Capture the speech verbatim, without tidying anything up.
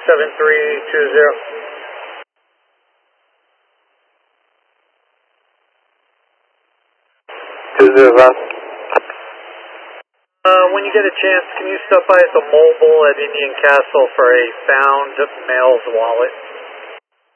seven three two zero. two zero five. Uh, when you get a chance, can you stop by at the mobile at Indian Castle for a found male's wallet?